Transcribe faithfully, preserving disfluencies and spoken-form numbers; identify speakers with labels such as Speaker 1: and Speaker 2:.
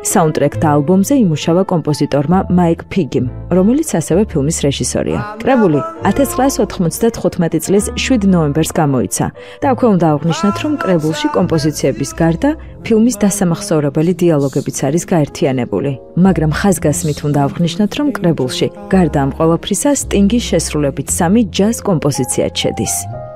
Speaker 1: საუნდტრეკთა ალბომზე იმუშავა კომპოზიტორმა მაიკ ფიგიმ, რომელიც ასევე ფილმის რეჟისორია. კრებული ათას ცხრაასი ოთხმოცდათხუთმეტი წლის შვიდ ნოემბერს გამოიცა და აქვე უნდა აღვნიშნოთ, რომ კრებულში კომპოზიციების გარდა ფილმის დასამახსოვრებელი დიალოგებიც არის გაერთიანებული. მაგრამ ხაზგასმით უნდა აღვნიშნოთ, რომ კრებულში გარდა ამ ყველაფრისა სტინგის შესრულებით სამი ჯაზ კომპოზიციაც შედის.